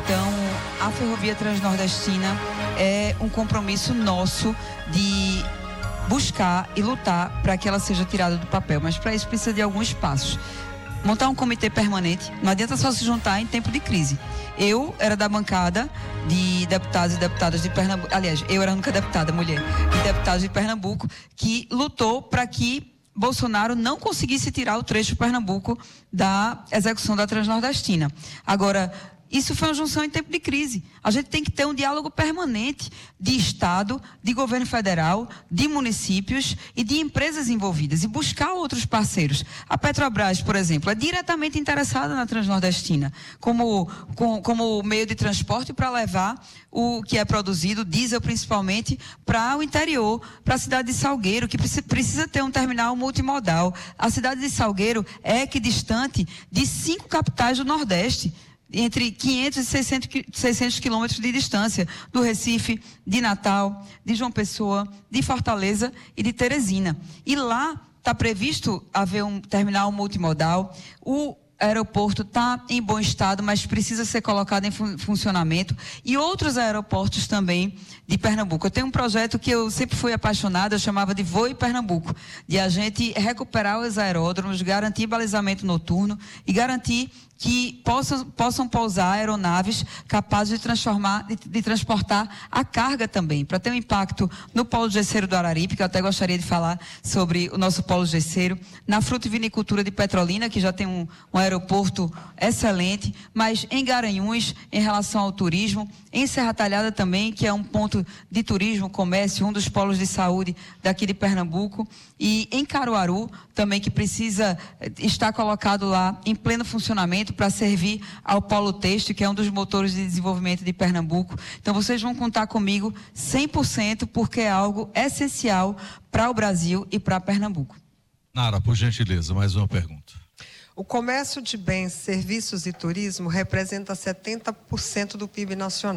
Então, a Ferrovia Transnordestina é um compromisso nosso de buscar e lutar para que ela seja tirada do papel, mas para isso precisa de alguns passos. Montar um comitê permanente, não adianta só se juntar em tempo de crise. Eu era da bancada de deputados e deputadas de Pernambuco, aliás, eu era a única deputada mulher, de deputados de Pernambuco, que lutou para que Bolsonaro não conseguisse tirar o trecho Pernambuco da execução da Transnordestina. Agora, isso foi uma junção em tempo de crise. A gente tem que ter um diálogo permanente de Estado, de governo federal, de municípios e de empresas envolvidas e buscar outros parceiros. A Petrobras, por exemplo, é diretamente interessada na Transnordestina como meio de transporte para levar o que é produzido, diesel principalmente, para o interior, para a cidade de Salgueiro, que precisa ter um terminal multimodal. A cidade de Salgueiro é equidistante de 5 capitais do Nordeste, entre 500 e 600 quilômetros de distância do Recife, de Natal, de João Pessoa, de Fortaleza e de Teresina. E lá está previsto haver um terminal multimodal. O aeroporto está em bom estado, mas precisa ser colocado em funcionamento. E outros aeroportos também de Pernambuco. Eu tenho um projeto que eu sempre fui apaixonada, eu chamava de Voe Pernambuco, de a gente recuperar os aeródromos, garantir balizamento noturno e garantir que possam pousar aeronaves capazes de transportar a carga também, para ter um impacto no polo gesseiro do Araripe, que eu até gostaria de falar sobre o nosso polo gesseiro, na frutivinicultura de Petrolina, que já tem um aeroporto excelente, mas em Garanhuns, em relação ao turismo, em Serra Talhada também, que é um ponto de turismo, comércio, um dos polos de saúde daqui de Pernambuco, e em Caruaru também, que precisa estar colocado lá em pleno funcionamento para servir ao polo têxtil, que é um dos motores de desenvolvimento de Pernambuco. Então vocês vão contar comigo 100%, porque é algo essencial para o Brasil e para Pernambuco. Nara, por gentileza, mais uma pergunta. O comércio de bens, serviços e turismo representa 70% do PIB nacional.